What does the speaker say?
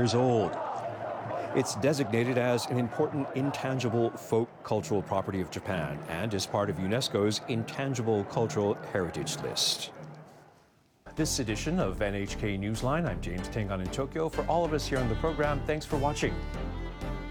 years old. It's designated as an important intangible folk cultural property of Japan and is part of UNESCO's Intangible Cultural Heritage List. This edition of NHK Newsline, I'm James Tengan in Tokyo. For all of us here on the program, thanks for watching.